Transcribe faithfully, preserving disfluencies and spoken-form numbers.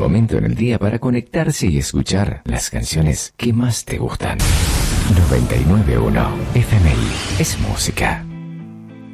momento en el día para conectarse y escuchar las canciones que más te gustan. noventa y nueve punto uno F M I es música.